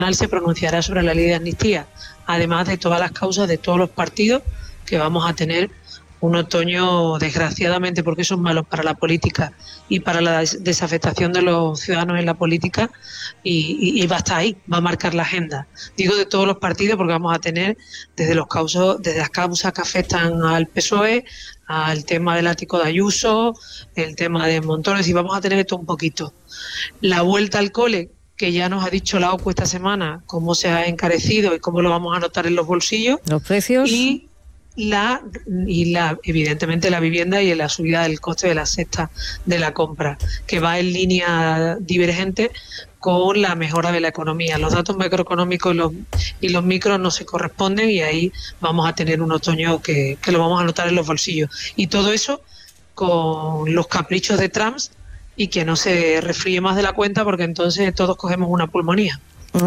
se pronunciará sobre la ley de amnistía, además de todas las causas de todos los partidos, que vamos a tener un otoño, desgraciadamente, porque eso es malo para la política y para la desafectación de los ciudadanos en la política, y va a estar ahí, va a marcar la agenda. Digo de todos los partidos porque vamos a tener desde las causas que afectan al PSOE, al tema del ático de Ayuso, el tema de montones, y vamos a tener esto un poquito. La vuelta al cole, que ya nos ha dicho la OCU esta semana cómo se ha encarecido y cómo lo vamos a notar en los bolsillos. Los precios. Y evidentemente la vivienda y la subida del coste de la cesta de la compra, que va en línea divergente con la mejora de la economía. Los datos macroeconómicos y los micros no se corresponden, y ahí vamos a tener un otoño que lo vamos a notar en los bolsillos. Y todo eso con los caprichos de Trump, y que no se resfríe más de la cuenta, porque entonces todos cogemos una pulmonía. No,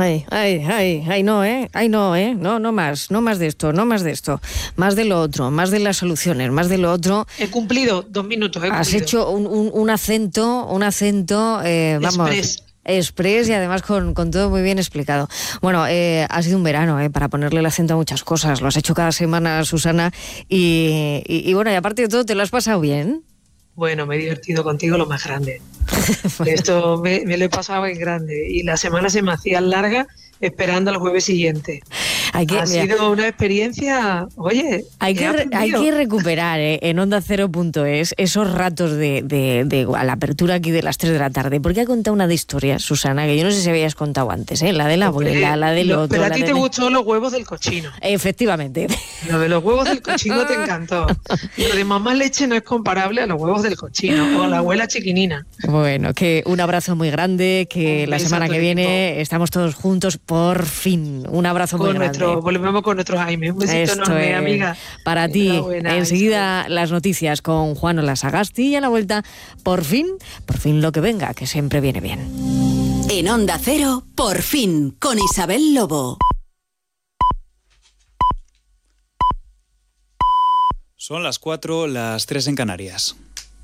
no más de esto, más de lo otro, más de las soluciones, más de lo otro. He cumplido 2 minutos. Has hecho un acento, vamos, express, y además con todo muy bien explicado. Bueno, ha sido un verano, para ponerle el acento a muchas cosas. Lo has hecho cada semana, Susana, y bueno, y aparte de todo, ¿te lo has pasado bien? Bueno, me he divertido contigo lo más grande. Esto me lo he pasado en grande, y la semana se me hacía larga esperando al jueves siguiente. Ha sido una experiencia, oye, hay que recuperar en OndaCero.es esos ratos de a la apertura aquí de las 3 de la tarde, porque ha contado una de historias, Susana, que yo no sé si habías contado antes, la de la abuela, la del otro. Pero a ti te gustó los huevos del cochino. Efectivamente. Lo de los huevos del cochino te encantó. Lo de mamá leche no es comparable a los huevos del cochino o a la abuela chiquinina. Bueno, que un abrazo muy grande, que la semana que viene estamos todos juntos, por fin. Un abrazo muy grande. Volvemos con nuestro Jaime. Un besito enorme, amiga. Para ti. Enseguida las noticias con Juan Olasagasti, y a la vuelta, por fin lo que venga, que siempre viene bien. En Onda Cero, por fin, con Isabel Lobo. Son las 4, las 3 en Canarias.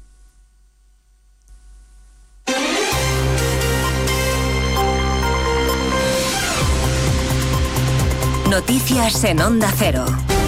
Noticias en Onda Cero.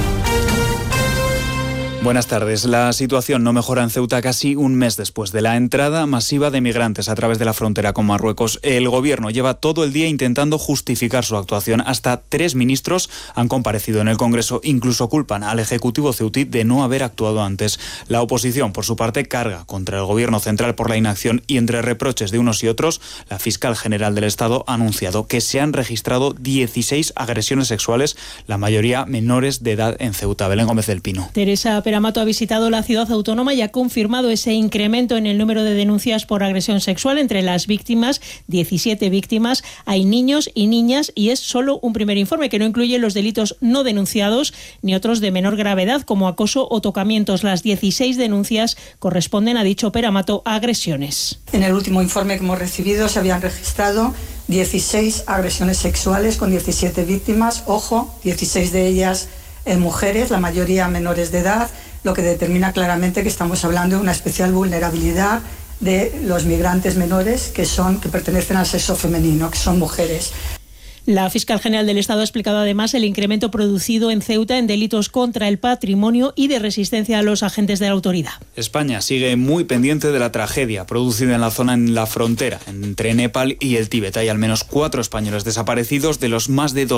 Buenas tardes. La situación no mejora en Ceuta casi un mes después de la entrada masiva de migrantes a través de la frontera con Marruecos. El gobierno lleva todo el día intentando justificar su actuación. Hasta 3 ministros han comparecido en el Congreso. Incluso culpan al Ejecutivo ceutí de no haber actuado antes. La oposición, por su parte, carga contra el gobierno central por la inacción, y entre reproches de unos y otros, la fiscal general del Estado ha anunciado que se han registrado 16 agresiones sexuales, la mayoría menores de edad en Ceuta. Belén Gómez del Pino. Teresa Peramato ha visitado la ciudad autónoma y ha confirmado ese incremento en el número de denuncias por agresión sexual. Entre las víctimas, 17 víctimas, hay niños y niñas, y es solo un primer informe que no incluye los delitos no denunciados ni otros de menor gravedad como acoso o tocamientos. Las 16 denuncias corresponden, ha dicho Peramato, a agresiones. En el último informe que hemos recibido se habían registrado 16 agresiones sexuales con 17 víctimas, 16 de ellas mujeres, la mayoría menores de edad, lo que determina claramente que estamos hablando de una especial vulnerabilidad de los migrantes menores que pertenecen al sexo femenino, que son mujeres. La fiscal general del Estado ha explicado además el incremento producido en Ceuta en delitos contra el patrimonio y de resistencia a los agentes de la autoridad. España sigue muy pendiente de la tragedia producida en la zona en la frontera entre Nepal y el Tíbet. Hay al menos 4 españoles desaparecidos de los más de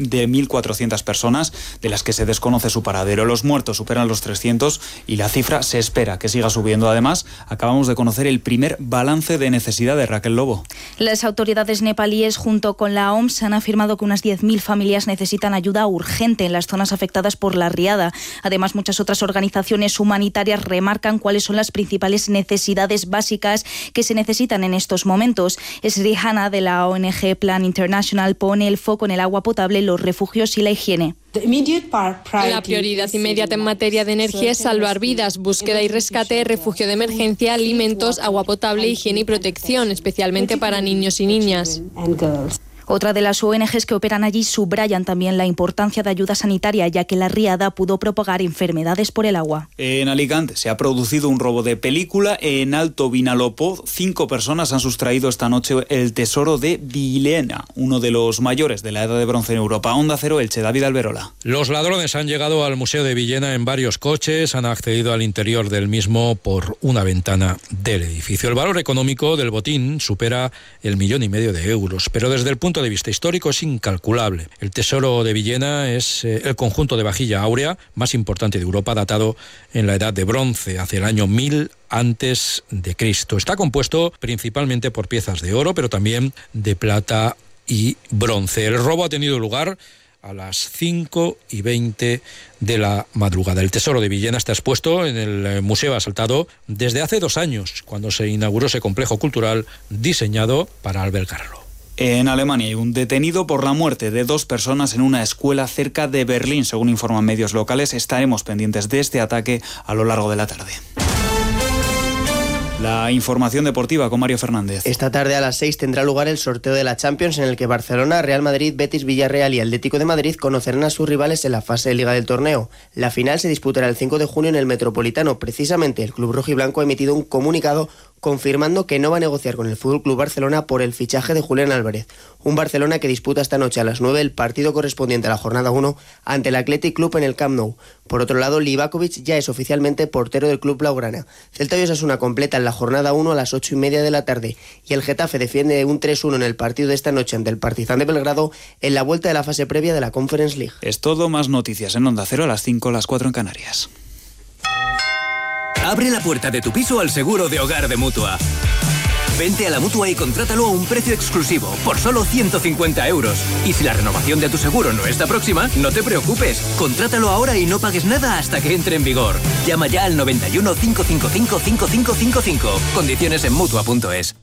1.400 personas de las que se desconoce su paradero. Los muertos superan los 300 y la cifra se espera que siga subiendo. Además, acabamos de conocer el primer balance de necesidad de Raquel Lobo. Las autoridades nepalíes junto con la OMS han afirmado que unas 10.000 familias necesitan ayuda urgente en las zonas afectadas por la riada. Además, muchas otras organizaciones humanitarias remarcan cuáles son las principales necesidades básicas que se necesitan en estos momentos. Srihana, de la ONG Plan International, pone el foco en el agua potable, los refugios y la higiene. La prioridad inmediata en materia de energía es salvar vidas, búsqueda y rescate, refugio de emergencia, alimentos, agua potable, higiene y protección, especialmente para niños y niñas. Otra de las ONGs que operan allí subrayan también la importancia de ayuda sanitaria, ya que la riada pudo propagar enfermedades por el agua. En Alicante se ha producido un robo de película. En Alto Vinalopó, 5 personas han sustraído esta noche el tesoro de Villena, uno de los mayores de la Edad de Bronce en Europa. Onda Cero, Elche, David Alberola. Los ladrones han llegado al Museo de Villena en varios coches, han accedido al interior del mismo por una ventana del edificio. El valor económico del botín supera el 1,5 millones de euros, pero desde el punto de vista histórico es incalculable. El tesoro de Villena es el conjunto de vajilla áurea más importante de Europa, datado en la Edad de Bronce, hacia el año 1000 antes de Cristo. Está compuesto principalmente por piezas de oro, pero también de plata y bronce. El robo ha tenido lugar a las 5:20 de la madrugada. El tesoro de Villena está expuesto en el Museo Asaltado desde hace 2 años, cuando se inauguró ese complejo cultural diseñado para albergarlo. En Alemania hay un detenido por la muerte de 2 personas en una escuela cerca de Berlín, según informan medios locales. Estaremos pendientes de este ataque a lo largo de la tarde. La información deportiva con Mario Fernández. Esta tarde a las 6 tendrá lugar el sorteo de la Champions, en el que Barcelona, Real Madrid, Betis, Villarreal y Atlético de Madrid conocerán a sus rivales en la fase de Liga del torneo. La final se disputará el 5 de junio en el Metropolitano. Precisamente, el club rojiblanco ha emitido un comunicado confirmando que no va a negociar con el FC Barcelona por el fichaje de Julián Álvarez. Un Barcelona que disputa esta noche a las 9 el partido correspondiente a la jornada 1 ante el Athletic Club en el Camp Nou. Por otro lado, Livakovic ya es oficialmente portero del club blaugrana. Celta y Osasuna completan la jornada 1 a las 8:30 de la tarde y el Getafe defiende un 3-1 en el partido de esta noche ante el Partizan de Belgrado en la vuelta de la fase previa de la Conference League. Es todo, más noticias en Onda Cero a las 5, las 4 en Canarias. Abre la puerta de tu piso al seguro de hogar de Mutua. Vente a la Mutua y contrátalo a un precio exclusivo, por solo 150 euros. Y si la renovación de tu seguro no está próxima, no te preocupes. Contrátalo ahora y no pagues nada hasta que entre en vigor. Llama ya al 91 555 5555. Condiciones en Mutua.es.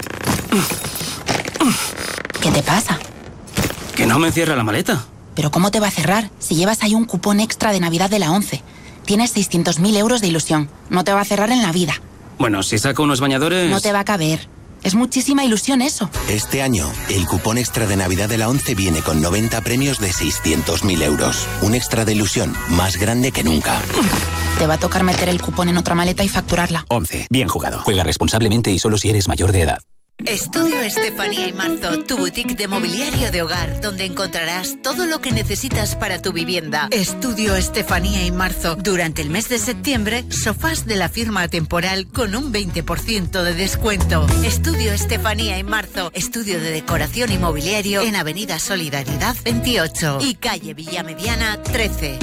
¿Qué te pasa? Que no me cierra la maleta. ¿Pero cómo te va a cerrar si llevas ahí un cupón extra de Navidad de la 11? Tienes 600.000 euros de ilusión. No te va a cerrar en la vida. Bueno, si saco unos bañadores... No te va a caber. Es muchísima ilusión eso. Este año, el cupón extra de Navidad de la 11 viene con 90 premios de 600.000 euros. Un extra de ilusión más grande que nunca. Te va a tocar meter el cupón en otra maleta y facturarla. 11. Bien jugado. Juega responsablemente y solo si eres mayor de edad. Estudio Estefanía y Marzo, tu boutique de mobiliario de hogar, donde encontrarás todo lo que necesitas para tu vivienda. Estudio Estefanía y Marzo. Durante el mes de septiembre, sofás de la firma Temporal con un 20% de descuento. Estudio Estefanía y Marzo, estudio de decoración y mobiliario en Avenida Solidaridad 28 y calle Villamediana 13.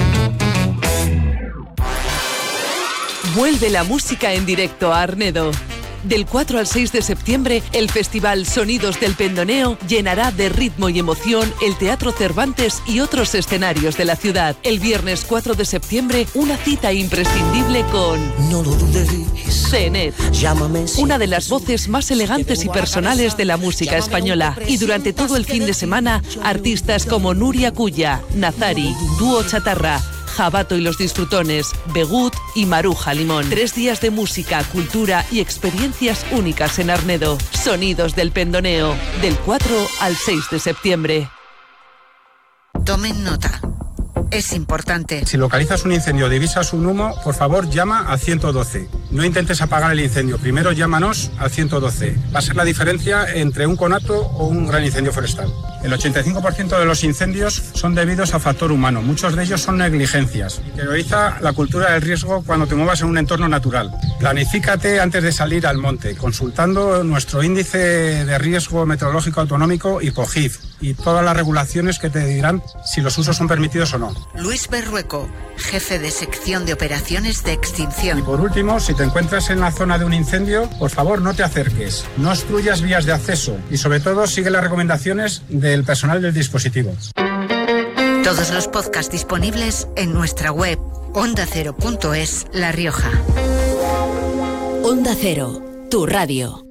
Vuelve la música en directo a Arnedo. Del 4 al 6 de septiembre, el festival Sonidos del Pendoneo llenará de ritmo y emoción el Teatro Cervantes y otros escenarios de la ciudad. El viernes 4 de septiembre, una cita imprescindible con Zenet, una de las voces más elegantes y personales de la música española. Y durante todo el fin de semana, artistas como Nuria Cuya, Nazari, Dúo Chatarra, Jabato y los Disfrutones, Begut y Maruja Limón. 3 días de música, cultura y experiencias únicas en Arnedo. Sonidos del Pendoneo, del 4 al 6 de septiembre. Tomen nota. Es importante. Si localizas un incendio o divisas un humo, por favor llama al 112. No intentes apagar el incendio. Primero llámanos al 112. Va a ser la diferencia entre un conato o un gran incendio forestal. El 85% de los incendios son debidos a factor humano. Muchos de ellos son negligencias. Prioriza la cultura del riesgo cuando te muevas en un entorno natural. Planifícate antes de salir al monte, consultando nuestro índice de riesgo meteorológico autonómico HIPOGIF y todas las regulaciones que te dirán si los usos son permitidos o no. Luis Berrueco, jefe de sección de operaciones de extinción. Y por último, si te encuentras en la zona de un incendio, por favor no te acerques, no obstruyas vías de acceso y sobre todo sigue las recomendaciones del personal del dispositivo. Todos los podcasts disponibles en nuestra web ondacero.es La Rioja. Onda Cero, tu radio.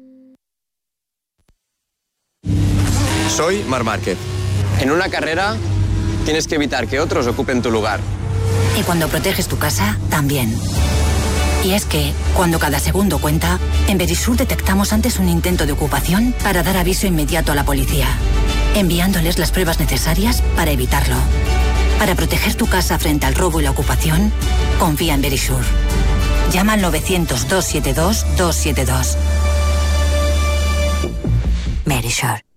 Soy Marc Márquez. En una carrera tienes que evitar que otros ocupen tu lugar. Y cuando proteges tu casa, también. Y es que, cuando cada segundo cuenta, en Verisur detectamos antes un intento de ocupación para dar aviso inmediato a la policía. enviándoles las pruebas necesarias para evitarlo. Para proteger tu casa frente al robo y la ocupación, confía en Verisure. Llama al 900-272-272. Verisure.